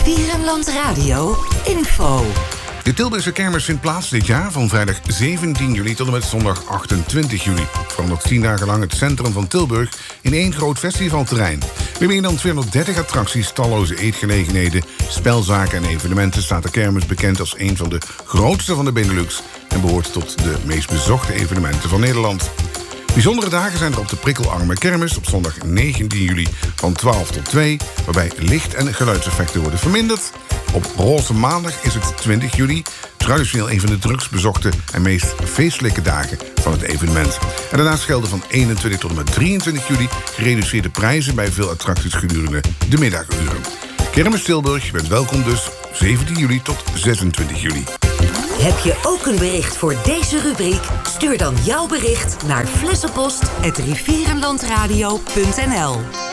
Rivierenland Radio info. De Tilburgse kermis vindt plaats dit jaar van vrijdag 17 juli tot en met zondag 28 juli. Verandert 10 dagen lang het centrum van Tilburg in één groot festivalterrein. Met meer dan 230 attracties, talloze eetgelegenheden, spelzaken en evenementen staat de kermis bekend als een van de grootste van de Benelux en behoort tot de meest bezochte evenementen van Nederland. Bijzondere dagen zijn er op de prikkelarme kermis op zondag 19 juli van 12 tot 2... waarbij licht- en geluidseffecten worden verminderd. Op roze maandag is het 20 juli, traditioneel een van de drukst bezochte en meest feestelijke dagen van het evenement. En daarnaast gelden van 21 tot en met 23 juli gereduceerde prijzen bij veel attracties gedurende de middaguren. Kermis Tilburg, je bent welkom dus 17 juli tot 26 juli. Heb je ook een bericht voor deze rubriek? Stuur dan jouw bericht naar flessenpost@rivierenlandradio.nl.